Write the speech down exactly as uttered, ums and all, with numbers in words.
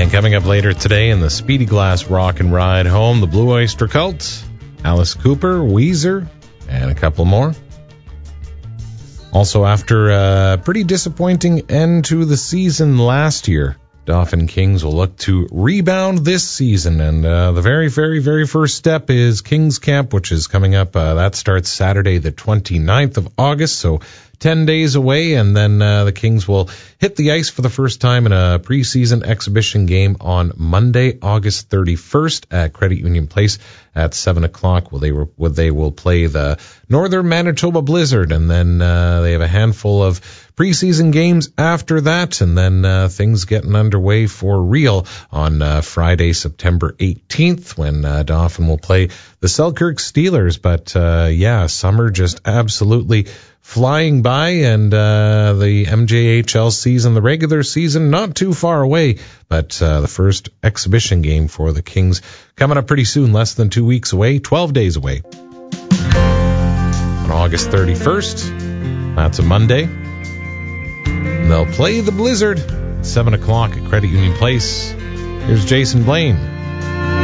And coming up later today in the Speedy Glass Rock and Ride Home, the Blue Oyster Cult, Alice Cooper, Weezer, and a couple more. Also, after a pretty disappointing end to the season last year, Dauphin Kings will look to rebound this season. And uh, the very, very, very first step is Kings Camp, which is coming up. Uh, that starts Saturday, the twenty-ninth of August, so ten days away. And then uh, the Kings will hit the ice for the first time in a preseason exhibition game on Monday, August thirty-first at Credit Union Place at seven o'clock. Well, they, were, well, they will play the Northern Manitoba Blizzard, and then uh, they have a handful of preseason games after that, and then uh, things getting underway for real on uh, Friday, September eighteenth, when uh, Dauphin will play the Selkirk Steelers. But uh, yeah, summer just absolutely flying by, and uh, the M J H L season, the regular season, not too far away, but uh, the first exhibition game for the Kings coming up pretty soon, less than two weeks away, twelve days away. On August thirty-first, that's a Monday, and they'll play the Blizzard at seven o'clock at Credit Union Place. Here's Jason Blaine.